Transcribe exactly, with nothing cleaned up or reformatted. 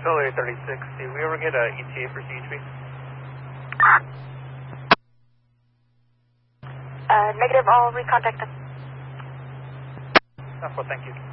Solar thirty-six, did we ever get a E T A for C H P? Uh, negative, I'll recontact them. Well, thank you.